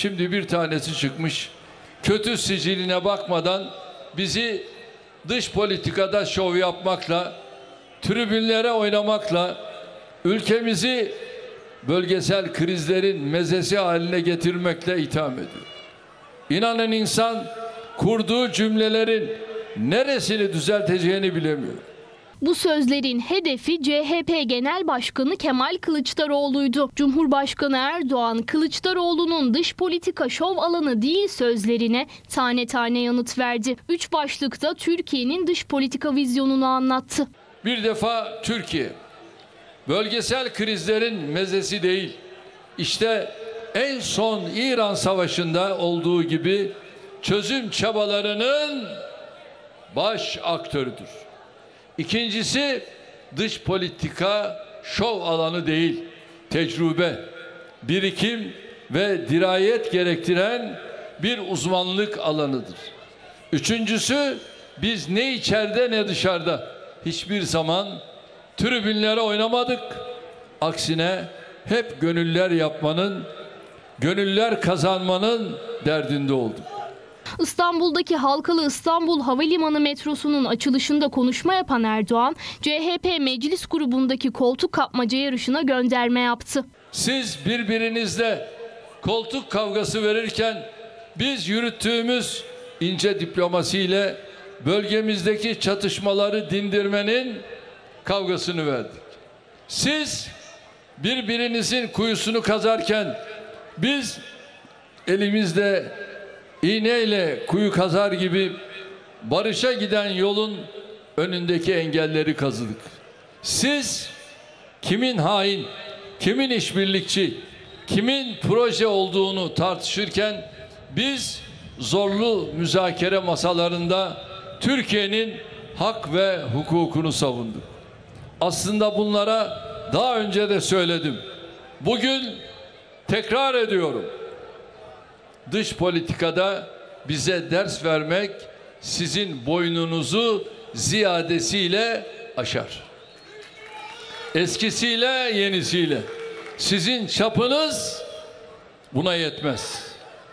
Şimdi bir tanesi çıkmış. Kötü siciline bakmadan bizi dış politikada şov yapmakla, tribünlere oynamakla, ülkemizi bölgesel krizlerin mezesi haline getirmekle itham ediyor. İnanın insan kurduğu cümlelerin neresini düzelteceğini bilemiyor. Bu sözlerin hedefi CHP Genel Başkanı Kemal Kılıçdaroğlu'ydu. Cumhurbaşkanı Erdoğan, Kılıçdaroğlu'nun dış politika şov alanı değil sözlerine tane tane yanıt verdi. 3 başlıkta Türkiye'nin dış politika vizyonunu anlattı. Bir defa Türkiye, bölgesel krizlerin mezesi değil. İşte en son İran Savaşı'nda olduğu gibi çözüm çabalarının baş aktörüdür. İkincisi, dış politika şov alanı değil, tecrübe, birikim ve dirayet gerektiren bir uzmanlık alanıdır. Üçüncüsü, biz ne içeride ne dışarıda hiçbir zaman tribünlere oynamadık. Aksine hep gönüller yapmanın, gönüller kazanmanın derdinde olduk. İstanbul'daki Halkalı İstanbul Havalimanı metrosunun açılışında konuşma yapan Erdoğan, CHP meclis grubundaki koltuk kapmaca yarışına gönderme yaptı. Siz birbirinizle koltuk kavgası verirken biz yürüttüğümüz ince diplomasiyle bölgemizdeki çatışmaları dindirmenin kavgasını verdik. Siz birbirinizin kuyusunu kazarken biz elimizde iğneyle kuyu kazar gibi barışa giden yolun önündeki engelleri kazıdık. Siz kimin hain, kimin işbirlikçi, kimin proje olduğunu tartışırken biz zorlu müzakere masalarında Türkiye'nin hak ve hukukunu savunduk. Aslında bunlara daha önce de söyledim. Bugün tekrar ediyorum. Dış politikada bize ders vermek sizin boynunuzu ziyadesiyle aşar. Eskisiyle yenisiyle. Sizin çapınız buna yetmez.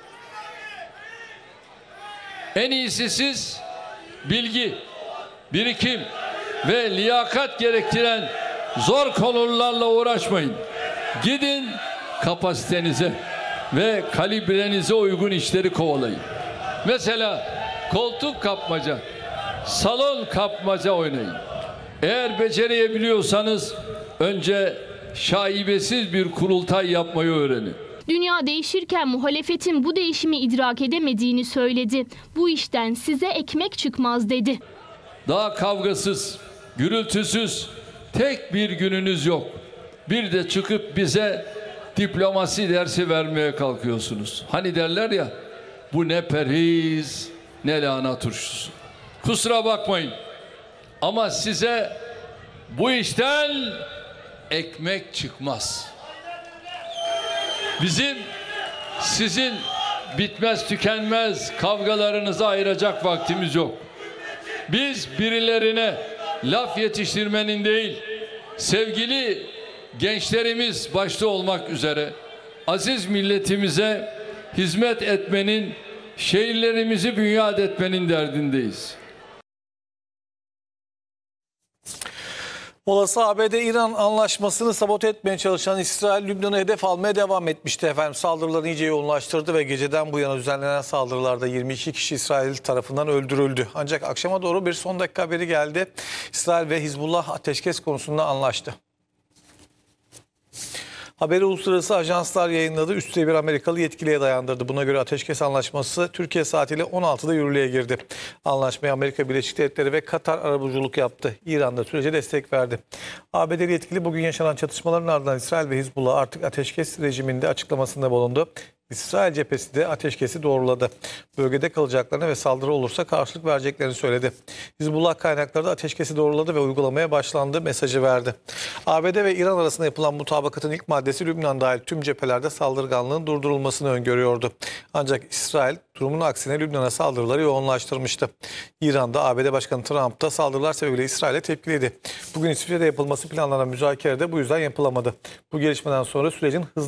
En iyisi siz bilgi, birikim ve liyakat gerektiren zor konularla uğraşmayın. Gidin kapasitenize ve kalibrenize uygun işleri kovalayın. Mesela koltuk kapmaca, salon kapmaca oynayın. Eğer becerebiliyorsanız önce şaibesiz bir kurultay yapmayı öğrenin. Dünya değişirken muhalefetin bu değişimi idrak edemediğini söyledi. Bu işten size ekmek çıkmaz dedi. Daha kavgasız, gürültüsüz tek bir gününüz yok. Bir de çıkıp bize diplomasi dersi vermeye kalkıyorsunuz. Hani derler ya, bu ne periz ne lahana turşusu. Kusura bakmayın ama size bu işten ekmek çıkmaz. Bizim sizin bitmez tükenmez kavgalarınızı ayıracak vaktimiz yok. Biz birilerine laf yetiştirmenin değil, sevgili gençlerimiz başta olmak üzere aziz milletimize hizmet etmenin, şehirlerimizi bünyat etmenin derdindeyiz. Olası ABD-İran anlaşmasını sabote etmeye çalışan İsrail, Lübnan'ı hedef almaya devam etmişti efendim. Saldırıları iyice yoğunlaştırdı ve geceden bu yana düzenlenen saldırılarda 22 kişi İsrail tarafından öldürüldü. Ancak akşama doğru bir son dakika haberi geldi. İsrail ve Hizbullah ateşkes konusunda anlaştı. Haberi uluslararası ajanslar yayınladı. Üst bir Amerikalı yetkiliye dayandırdı. Buna göre ateşkes anlaşması Türkiye saatiyle 16'da yürürlüğe girdi. Anlaşmaya Amerika Birleşik Devletleri ve Katar arabuluculuk yaptı. İran da sürece destek verdi. ABD'li yetkili bugün yaşanan çatışmaların ardından İsrail ve Hizbullah artık ateşkes rejiminde açıklamasında bulundu. İsrail cephesi de ateşkesi doğruladı. Bölgede kalacaklarını ve saldırı olursa karşılık vereceklerini söyledi. Hizbullah kaynakları da ateşkesi doğruladı ve uygulamaya başlandı mesajı verdi. ABD ve İran arasında yapılan mutabakatın ilk maddesi Lübnan dahil tüm cephelerde saldırganlığın durdurulmasını öngörüyordu. Ancak İsrail durumun aksine Lübnan'a saldırıları yoğunlaştırmıştı. İran'da ABD Başkanı Trump da saldırılar sebebiyle İsrail'e tepkiliydi. Bugün İsviçre'de yapılması planlanan müzakere de bu yüzden yapılamadı. Bu gelişmeden sonra sürecin hızlı